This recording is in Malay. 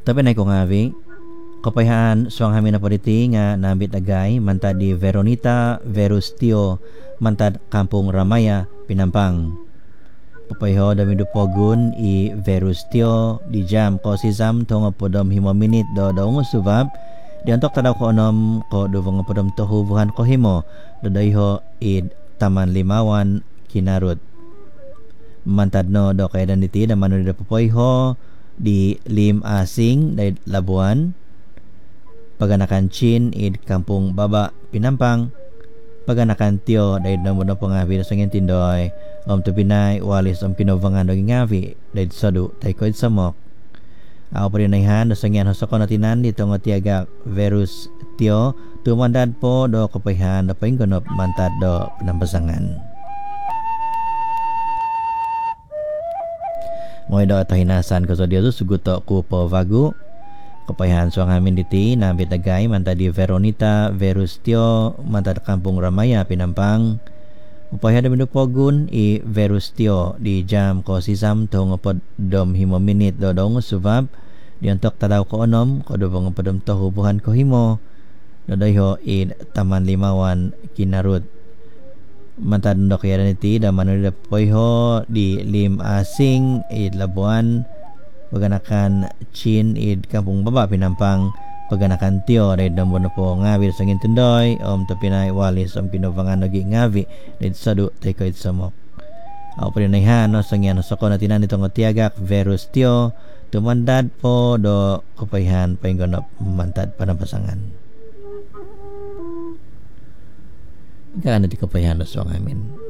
Tapi na ko ngavi, kapayhaan suang hamin na politi nga nambit agay mantad di Veronita Verustio mantad Kampung Ramaya Pinampang. Papayho dami dupogun i Verustio di jam ko si Zam tonga podom himo minit do ngusubab di antok tadaw ko onom ko do podom tohubuhan ko himo do dayho i Taman Limawan Kinarut. Mantad no do kaya dan diti da manu da papayho di Lim Asing day Labuan. Paganakan Chin id Kampung Baba Pinampang. Paganakan Tio day namuno pangavi sa ngin tindoy om to Pinay walis om pinovangan daging ngavi day sadu tay ko samok. Ako pa rin naihan sa ngin hosako natinan dito nga tiagak Verus Tio tumandad po do kapayhan da painggonop mantad do pinampasangan. Ngoy do tahinasan ko sa diyo suguto ko po vagu kapayhan so ngamin diti nambit agay mantad di Veronita Verustio mantad Kampung Ramaya Pinampang. Upaya da minupogun i Verustio di jam ko si Sam tong pod dom himo minit do dong subab di antok tadaw ko onom ko do bang podom tohubuhan ko himo do dayho i Taman Limawan Kinarut. Mantad do kaya niti da manu da poyho di Lim Asing i Labuan. Paganakan Chin id Kampung Baba Pinampang. Paganakan Tio day dambo na po ngavi sa ngin tindoy om to Pinay walis om kinovangan nagi ngavi day sadu tay ko samok. Ako pa rin naihan no sa ngin sa ko na tinan itong tiagak Verus Tio tumandad po do kapayhan painggonop mantad panapasangan. Gaano di kapayhan no so ngamin.